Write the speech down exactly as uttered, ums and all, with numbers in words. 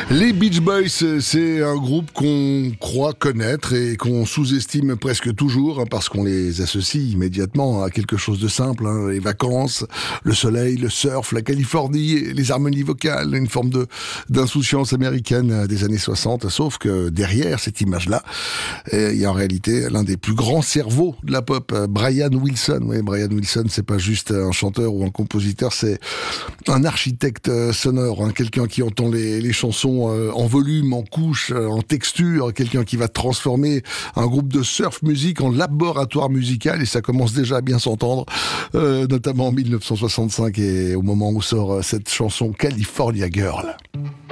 Les Beach Boys, c'est un groupe qu'on croit connaître et qu'on sous-estime presque toujours, hein, parce qu'on les associe immédiatement à quelque chose de simple, hein, les vacances, le soleil, le surf, la Californie, les harmonies vocales, une forme de d'insouciance américaine des années soixante, sauf que derrière cette image-là, il y a en réalité l'un des plus grands cerveaux de la pop, Brian Wilson. Oui, Brian Wilson, c'est pas juste un chanteur ou un compositeur, c'est un architecte sonore, hein, quelqu'un qui entend les, les chansons en volume, en couche, en texture, quelqu'un qui va transformer un groupe de surf music en laboratoire musical, et ça commence déjà à bien s'entendre, euh, notamment en mille neuf cent soixante-cinq et au moment où sort cette chanson California Girl.